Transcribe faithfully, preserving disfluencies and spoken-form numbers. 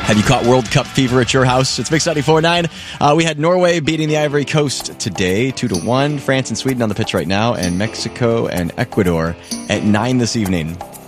Have you caught World Cup fever at your house? It's Mix ninety-four point nine. Uh, we had Norway beating the Ivory Coast today, two to one. France and Sweden on the pitch right now, and Mexico and Ecuador at nine this evening.